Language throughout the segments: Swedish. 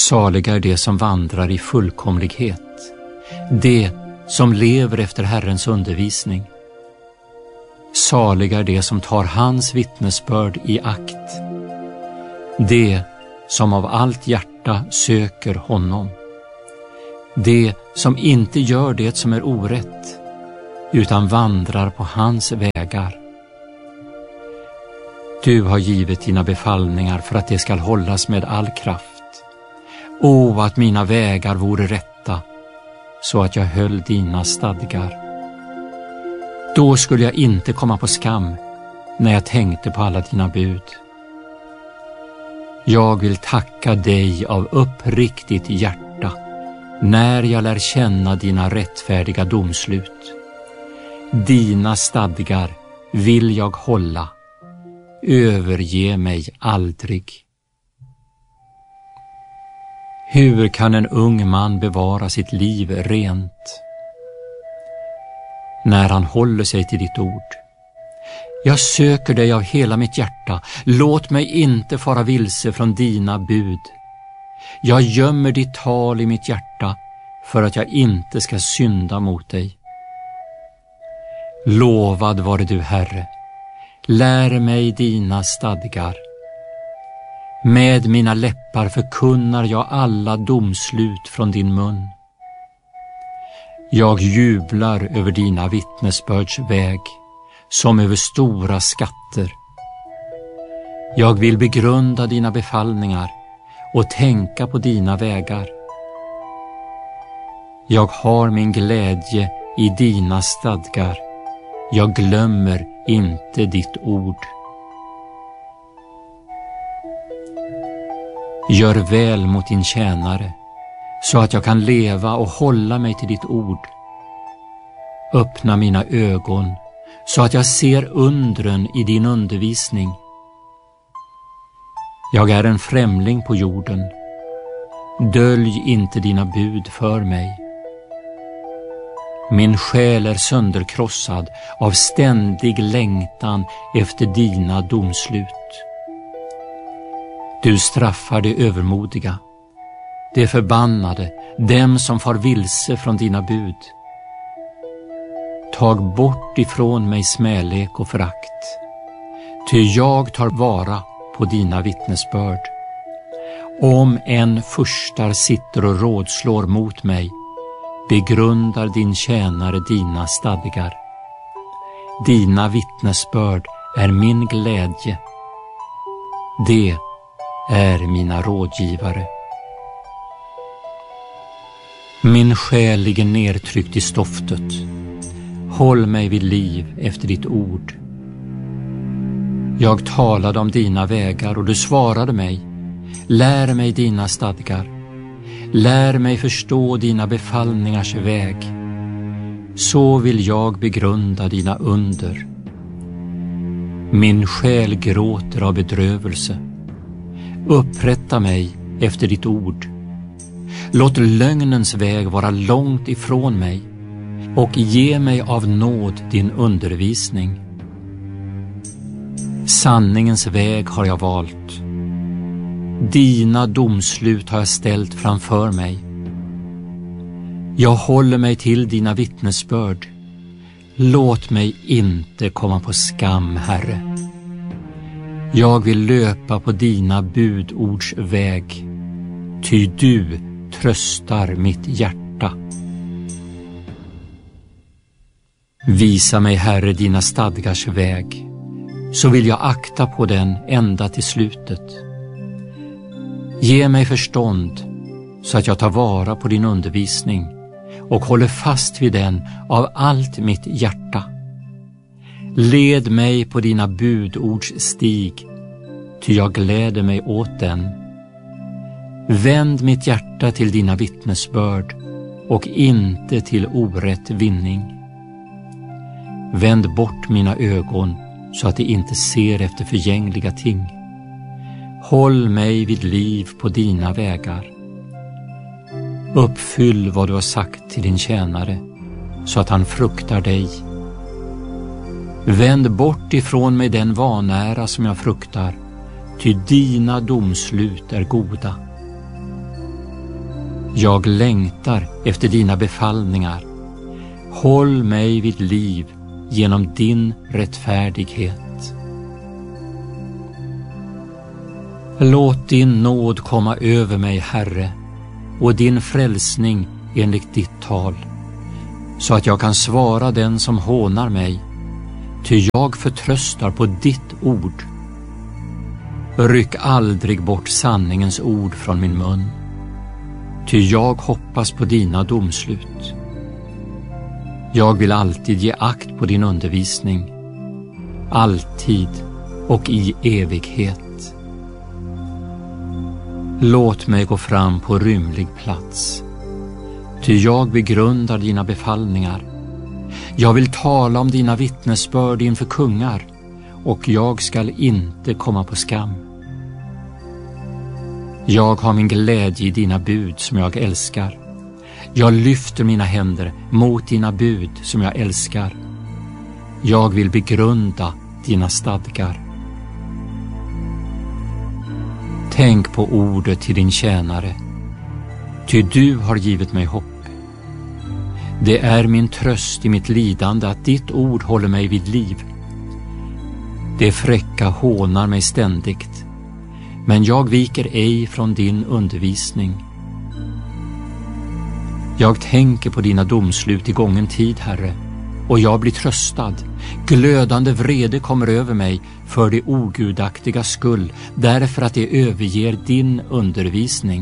Saliga är de som vandrar i fullkomlighet, de som lever efter Herrens undervisning. Saliga är de som tar hans vittnesbörd i akt, de som av allt hjärta söker honom, de som inte gör det som är orätt, utan vandrar på hans vägar. Du har givit dina befallningar för att det skall hållas med all kraft. O, att mina vägar vore rätta, så att jag höll dina stadgar. Då skulle jag inte komma på skam när jag tänkte på alla dina bud. Jag vill tacka dig av uppriktigt hjärta när jag lär känna dina rättfärdiga domslut. Dina stadgar vill jag hålla, överge mig aldrig. Hur kan en ung man bevara sitt liv rent? När han håller sig till ditt ord. Jag söker dig av hela mitt hjärta, låt mig inte fara vilse från dina bud. Jag gömmer ditt tal i mitt hjärta för att jag inte ska synda mot dig. Lovad vare du, Herre, lär mig dina stadgar. Med mina läppar förkunnar jag alla domslut från din mun. Jag jublar över dina vittnesbörds väg, som över stora skatter. Jag vill begrunda dina befallningar och tänka på dina vägar. Jag har min glädje i dina stadgar. Jag glömmer inte ditt ord. Gör väl mot din tjänare, så att jag kan leva och hålla mig till ditt ord. Öppna mina ögon, så att jag ser undren i din undervisning. Jag är en främling på jorden. Dölj inte dina bud för mig. Min själ är sönderkrossad av ständig längtan efter dina domslut. Du straffar de övermodiga, de förbannade, dem som far vilse från dina bud. Tag bort ifrån mig smälek och förakt, ty jag tar vara på dina vittnesbörd. Om en furstar sitter och rådslår mot mig, begrundar din tjänare dina stadgar. Dina vittnesbörd är min glädje. Det är mina rådgivare. Min själ ligger nedtryckt i stoftet. Håll mig vid liv efter ditt ord. Jag talade om dina vägar och du svarade mig. Lär mig dina stadgar. Lär mig förstå dina befallningars väg. Så vill jag begrunda dina under. Min själ gråter av bedrövelse. Upprätta mig efter ditt ord. Låt lögnens väg vara långt ifrån mig och ge mig av nåd din undervisning. Sanningens väg har jag valt. Dina domslut har jag ställt framför mig. Jag håller mig till dina vittnesbörd. Låt mig inte komma på skam, Herre. Jag vill löpa på dina budords väg, ty du tröstar mitt hjärta. Visa mig, Herre, dina stadgars väg, så vill jag akta på den ända till slutet. Ge mig förstånd, så att jag tar vara på din undervisning och håller fast vid den av allt mitt hjärta. Led mig på dina budords stig, ty jag gläder mig åt den. Vänd mitt hjärta till dina vittnesbörd och inte till orätt vinning. Vänd bort mina ögon så att de inte ser efter förgängliga ting. Håll mig vid liv på dina vägar. Uppfyll vad du har sagt till din tjänare, så att han fruktar dig. Vänd bort ifrån mig den vanära som jag fruktar, ty dina domslut är goda. Jag längtar efter dina befallningar. Håll mig vid liv genom din rättfärdighet. Låt din nåd komma över mig, Herre, och din frälsning enligt ditt tal, så att jag kan svara den som hånar mig, ty jag förtröstar på ditt ord. Ryck aldrig bort sanningens ord från min mun, ty jag hoppas på dina domslut. Jag vill alltid ge akt på din undervisning, alltid och i evighet. Låt mig gå fram på rymlig plats, ty jag begrundar dina befallningar. Jag vill tala om dina vittnesbörd inför kungar, och jag skall inte komma på skam. Jag har min glädje i dina bud som jag älskar. Jag lyfter mina händer mot dina bud som jag älskar. Jag vill begrunda dina stadgar. Tänk på ordet till din tjänare, ty du har givit mig hopp. Det är min tröst i mitt lidande att ditt ord håller mig vid liv. Det fräcka hånar mig ständigt, men jag viker ej från din undervisning. Jag tänker på dina domslut i gången tid, Herre, och jag blir tröstad. Glödande vrede kommer över mig för det ogudaktiga skull, därför att det överger din undervisning.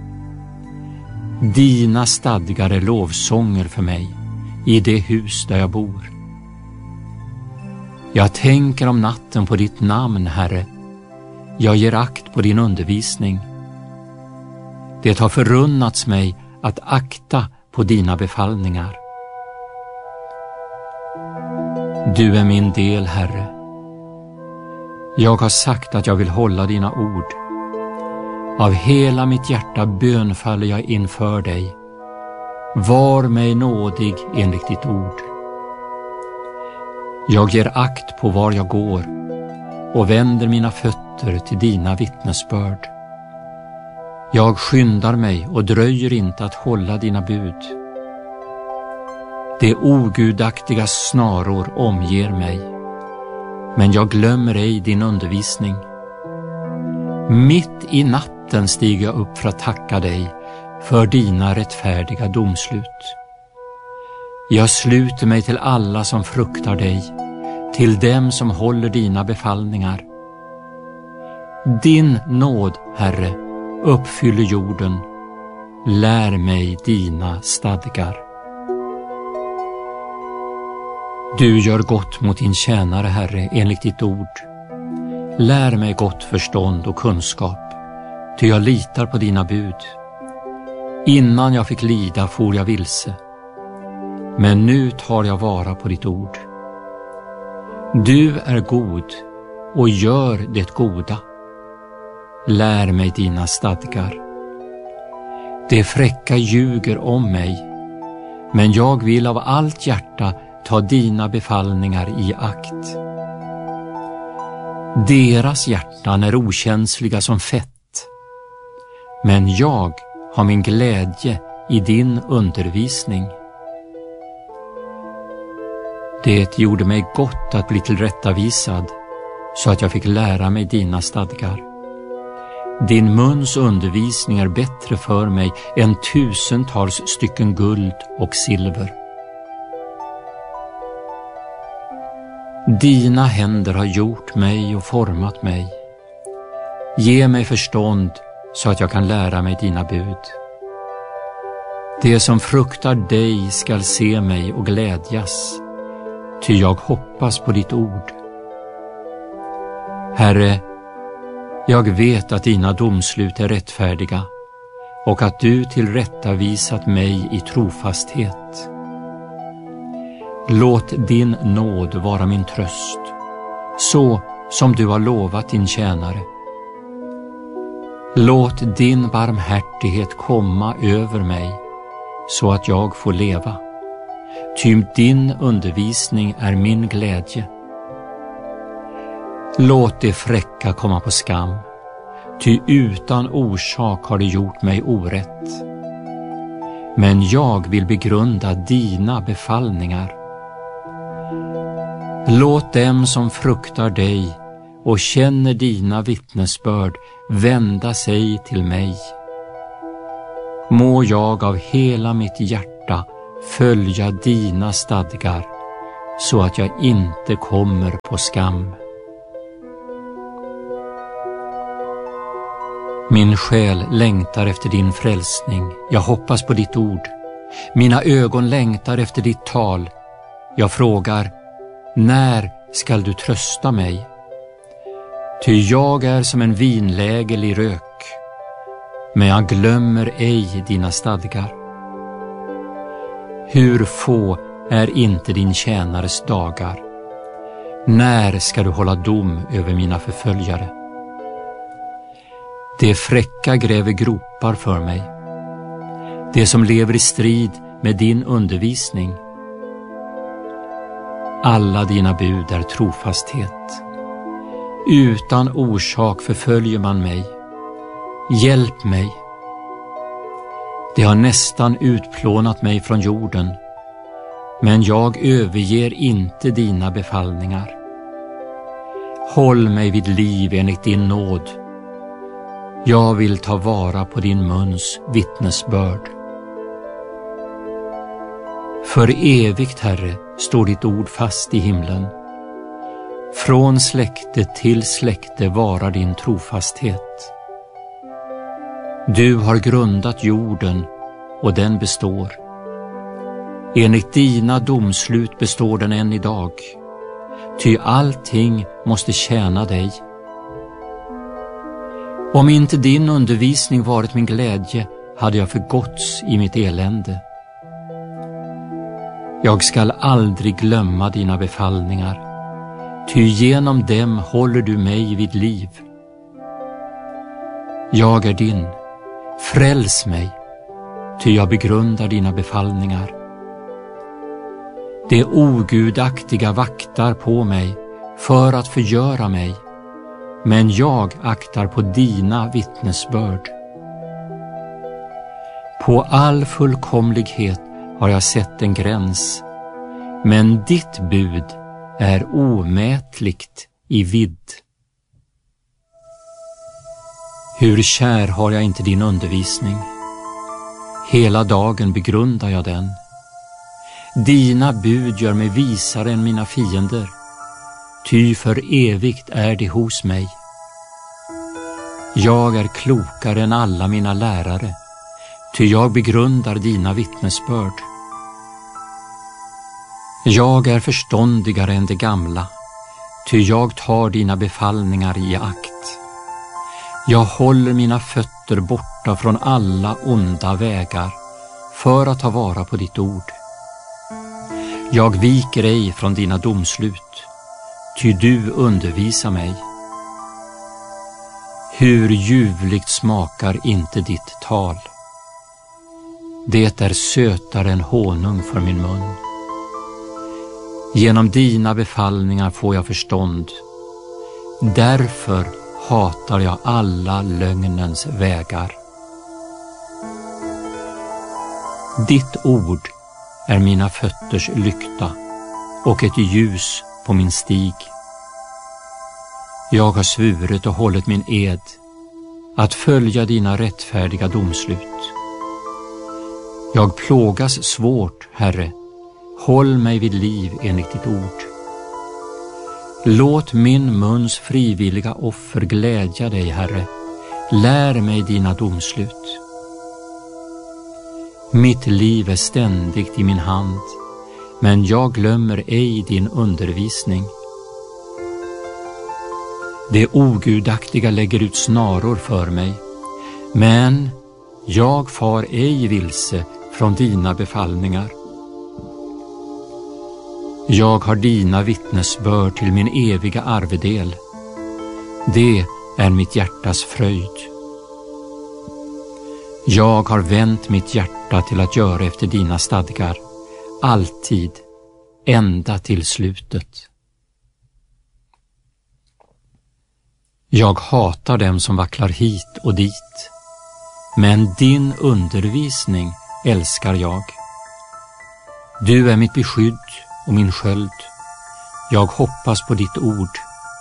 Dina stadgar är lovsånger för mig i det hus där jag bor. Jag tänker om natten på ditt namn, Herre. Jag ger akt på din undervisning. Det har förunnats mig att akta på dina befallningar. Du är min del, Herre. Jag har sagt att jag vill hålla dina ord. Av hela mitt hjärta bönfaller jag inför dig. Var mig nådig enligt ditt ord. Jag ger akt på var jag går och vänder mina fötter till dina vittnesbörd. Jag skyndar mig och dröjer inte att hålla dina bud. De ogudaktiga snaror omger mig, men jag glömmer ej din undervisning. Mitt i natten stiger jag upp för att tacka dig för dina rättfärdiga domslut. Jag sluter mig till alla som fruktar dig, till dem som håller dina befallningar. Din nåd, Herre, uppfyller jorden. Lär mig dina stadgar. Du gör gott mot din tjänare, Herre, enligt ditt ord. Lär mig gott förstånd och kunskap, ty jag litar på dina bud. Innan jag fick lida for jag vilse, men nu tar jag vara på ditt ord. Du är god och gör det goda. Lär mig dina stadgar. Det fräcka ljuger om mig, men jag vill av allt hjärta ta dina befallningar i akt. Deras hjärtan är okänsliga som fett, men jag har min glädje i din undervisning. Det gjorde mig gott att bli tillrättavisad, så att jag fick lära mig dina stadgar. Din muns undervisning är bättre för mig än tusentals stycken guld och silver. Dina händer har gjort mig och format mig. Ge mig förstånd så att jag kan lära mig dina bud. Det som fruktar dig skall se mig och glädjas, ty jag hoppas på ditt ord. Herre, jag vet att dina domslut är rättfärdiga och att du tillrättavisat mig i trofasthet. Låt din nåd vara min tröst, så som du har lovat din tjänare. Låt din barmhärtighet komma över mig, så att jag får leva. Ty din undervisning är min glädje. Låt det fräcka komma på skam, ty utan orsak har det gjort mig orätt. men jag vill begrunda dina befallningar. Låt dem som fruktar dig och känner dina vittnesbörd vända sig till mig. Må jag av hela mitt hjärta följa dina stadgar, så att jag inte kommer på skam. Min själ längtar efter din frälsning, jag hoppas på ditt ord. Mina ögon längtar efter ditt tal. Jag frågar, när skall du trösta mig? Ty jag är som en vinlägel i rök, men jag glömmer ej dina stadgar. Hur få är inte din tjänares dagar? När ska du hålla dom över mina förföljare? De fräcka gräver gropar för mig, de som lever i strid med din undervisning. Alla dina bud är trofasthet. Utan orsak förföljer man mig. Hjälp mig. De har nästan utplånat mig från jorden, men jag överger inte dina befallningar. Håll mig vid liv enligt din nåd. Jag vill ta vara på din muns vittnesbörd. För evigt, Herre, står ditt ord fast i himlen. Från släkte till släkte varar din trofasthet. Du har grundat jorden och den består. Enligt dina domslut består den än idag. Ty allting måste tjäna dig. Om inte din undervisning varit min glädje, hade jag förgåtts i mitt elände. Jag skall aldrig glömma dina befallningar, ty genom dem håller du mig vid liv. Jag är din, fräls mig, ty jag begrundar dina befallningar. De ogudaktiga vaktar på mig för att förgöra mig, men jag aktar på dina vittnesbörd. På all fullkomlighet har jag sett en gräns, men ditt bud är omätligt i vidd. Hur kär har jag inte din undervisning? Hela dagen begrundar jag den. Dina bud gör mig visare än mina fiender, ty för evigt är det hos mig. Jag är klokare än alla mina lärare, ty jag begrundar dina vittnesbörd. Jag är förståndigare än de gamla, ty jag tar dina befallningar i akt. Jag håller mina fötter borta från alla onda vägar för att ta vara på ditt ord. Jag viker ej från dina domslut, ty du undervisar mig. Hur ljuvligt smakar inte ditt tal. Det är sötare än honung för min mun. Genom dina befallningar får jag förstånd. Därför hatar jag alla lögnens vägar. Ditt ord är mina fötters lykta och ett ljus på min stig. Jag har svurit och hållit min ed att följa dina rättfärdiga domslut. Jag plågas svårt, Herre. Håll mig vid liv enligt ditt ord. Låt min muns frivilliga offer glädja dig, Herre. Lär mig dina domslut. Mitt liv är ständigt i min hand, men jag glömmer ej din undervisning. De ogudaktiga lägger ut snaror för mig, men jag far ej vilse från dina befallningar. Jag har dina vittnesbörd till min eviga arvedel. Det är mitt hjärtas fröjd. Jag har vänt mitt hjärta till att göra efter dina stadgar, alltid, ända till slutet. Jag hatar dem som vacklar hit och dit, men din undervisning älskar jag. Du är mitt beskydd och min sköld. Jag hoppas på ditt ord.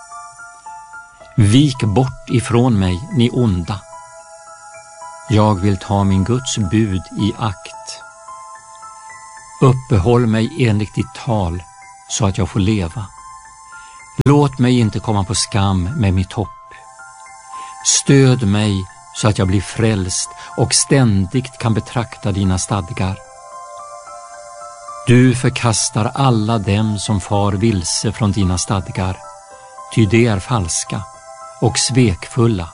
Vik bort ifrån mig, ni onda. Jag vill ta min Guds bud i akt. Uppehåll mig enligt ditt tal så att jag får leva. Låt mig inte komma på skam med mitt hopp. Stöd mig så att jag blir frälst och ständigt kan betrakta dina stadgar. Du förkastar alla dem som far vilse från dina stadgar, ty de är falska och svekfulla.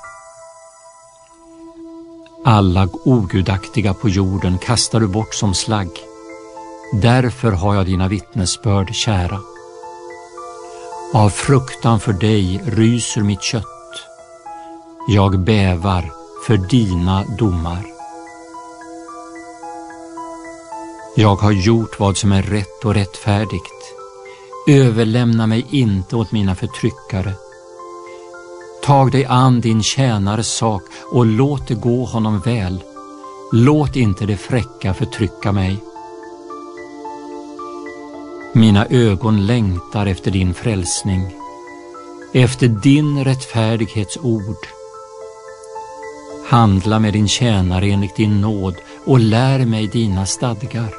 Alla ogudaktiga på jorden kastar du bort som slagg. Därför har jag dina vittnesbörd kära. Av fruktan för dig ryser mitt kött. Jag bävar för dina domar. Jag har gjort vad som är rätt och rättfärdigt. Överlämna mig inte åt mina förtryckare. Tag dig an din tjänares sak och låt det gå honom väl. Låt inte det fräcka förtrycka mig. Mina ögon längtar efter din frälsning, efter din rättfärdighetsord. Handla med din tjänare enligt din nåd och lär mig dina stadgar.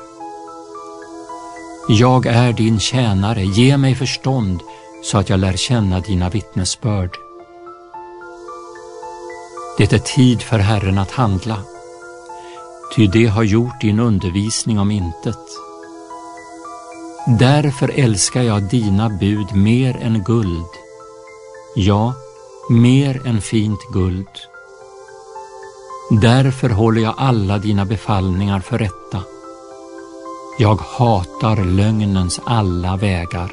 Jag är din tjänare, ge mig förstånd så att jag lär känna dina vittnesbörd. Det är tid för Herren att handla, ty det har gjort din undervisning om intet. Därför älskar jag dina bud mer än guld, ja, mer än fint guld. Därför håller jag alla dina befallningar för rätta. Jag hatar lögnens alla vägar.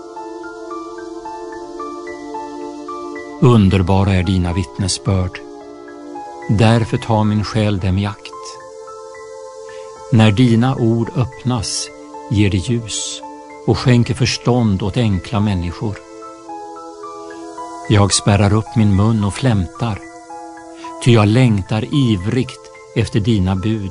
Underbara är dina vittnesbörd. Därför tar min själ dem i akt. När dina ord öppnas ger det ljus och skänker förstånd åt enkla människor. Jag spärrar upp min mun och flämtar, ty jag längtar ivrigt efter dina bud.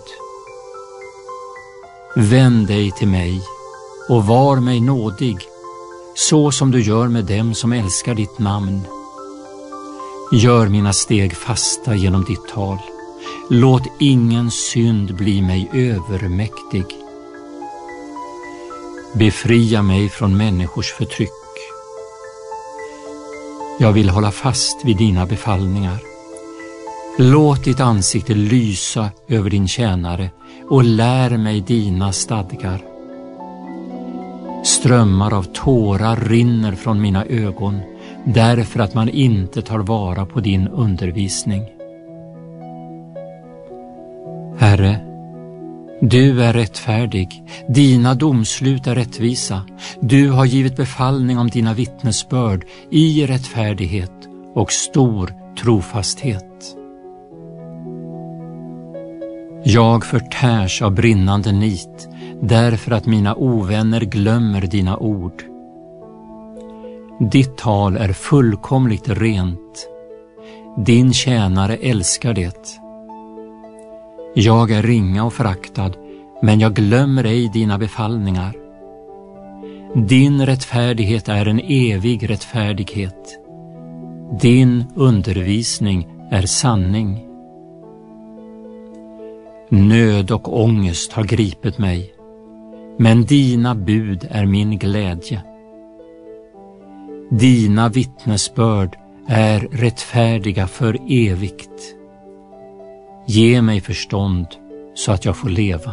Vänd dig till mig och var mig nådig, så som du gör med dem som älskar ditt namn. Gör mina steg fasta genom ditt tal. Låt ingen synd bli mig övermäktig. Befria mig från människors förtryck. Jag vill hålla fast vid dina befallningar. Låt ditt ansikte lysa över din tjänare och lär mig dina stadgar. Strömmar av tårar rinner från mina ögon därför att man inte tar vara på din undervisning. Herre, du är rättfärdig, dina domslut är rättvisa. Du har givit befallning om dina vittnesbörd i rättfärdighet och stor trofasthet. Jag förtärs av brinnande nit därför att mina ovänner glömmer dina ord. Ditt tal är fullkomligt rent. Din tjänare älskar det. Jag är ringa och föraktad, men jag glömmer ej dina befallningar. Din rättfärdighet är en evig rättfärdighet. Din undervisning är sanning. Nöd och ångest har gripit mig, men dina bud är min glädje. Dina vittnesbörd är rättfärdiga för evigt. Ge mig förstånd så att jag får leva.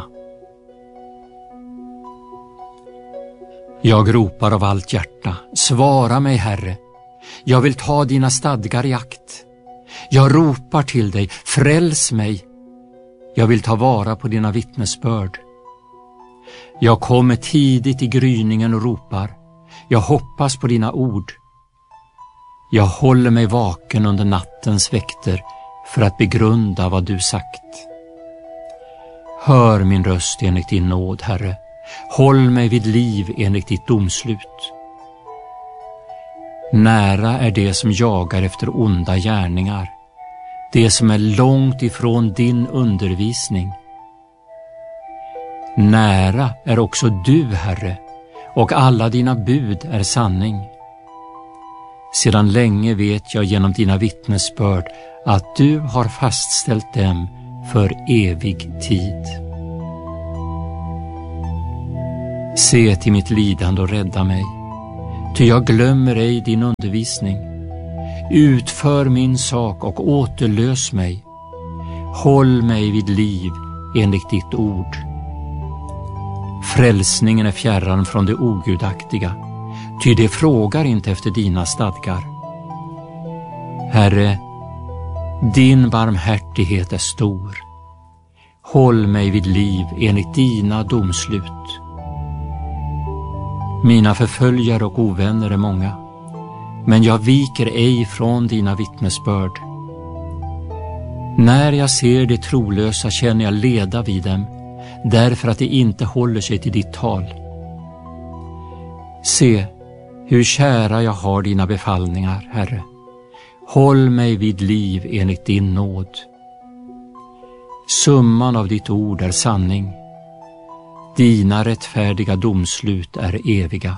Jag ropar av allt hjärta, svara mig, Herre. Jag vill ta dina stadgar i akt. Jag ropar till dig, fräls mig. Jag vill ta vara på dina vittnesbörd. Jag kommer tidigt i gryningen och ropar. Jag hoppas på dina ord. Jag håller mig vaken under nattens väkter för att begrunda vad du sagt. Hör min röst enligt din nåd, Herre. Håll mig vid liv enligt ditt domslut. Nära är det som jagar efter onda gärningar, det som är långt ifrån din undervisning. Nära är också du, Herre, och alla dina bud är sanning. Sedan länge vet jag genom dina vittnesbörd att du har fastställt dem för evig tid. Se till mitt lidande och rädda mig, ty jag glömmer ej din undervisning. Utför min sak och återlös mig. Håll mig vid liv enligt ditt ord. Frälsningen är fjärran från det ogudaktiga, ty det frågar inte efter dina stadgar. Herre, din barmhärtighet är stor. Håll mig vid liv enligt dina domslut. Mina förföljare och ovänner är många, men jag viker ej från dina vittnesbörd. När jag ser det trolösa känner jag leda vid dem, därför att de inte håller sig till ditt tal. Se, hur kära jag har dina befallningar, Herre. Håll mig vid liv enligt din nåd. Summan av ditt ord är sanning. Dina rättfärdiga domslut är eviga.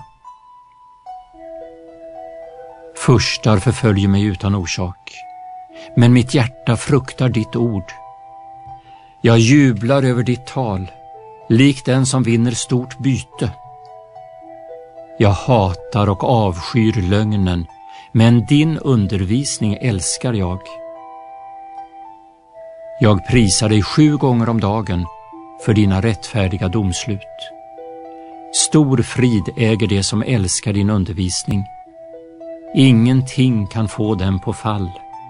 Furstar förföljer mig utan orsak, men mitt hjärta fruktar ditt ord. Jag jublar över ditt tal, likt den som vinner stort byte. Jag hatar och avskyr lögnen, men din undervisning älskar jag. Jag prisar dig 7 gånger om dagen för dina rättfärdiga domslut. Stor frid äger det som älskar din undervisning. Ingenting kan få dem på fall.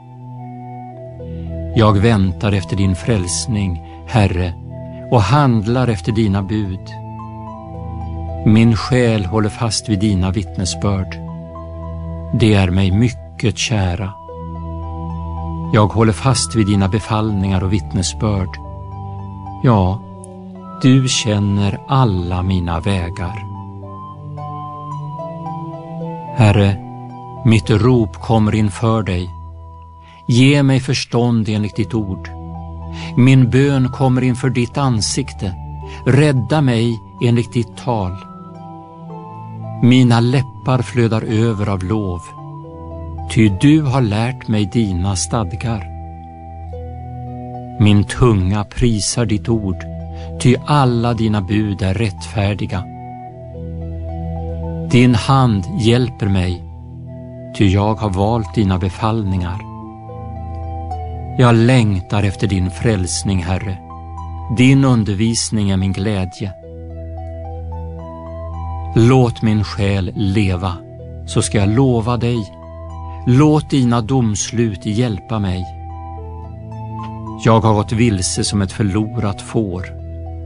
Jag väntar efter din frälsning, Herre, och handlar efter dina bud. Min själ håller fast vid dina vittnesbörd. Det är mig mycket kära. Jag håller fast vid dina befallningar och vittnesbörd. Ja, du känner alla mina vägar. Herre, mitt rop kommer inför dig. Ge mig förstånd enligt ditt ord. Min bön kommer inför ditt ansikte. Rädda mig enligt ditt tal. Mina läppar flödar över av lov, ty du har lärt mig dina stadgar. Min tunga prisar ditt ord, ty alla dina bud är rättfärdiga. Din hand hjälper mig, ty jag har valt dina befallningar. Jag längtar efter din frälsning, Herre. Din undervisning är min glädje. Låt min själ leva, så ska jag lova dig. Låt dina domslut hjälpa mig. Jag har gått vilse som ett förlorat får.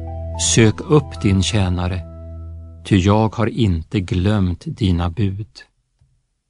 Sök upp din tjänare, ty jag har inte glömt dina bud.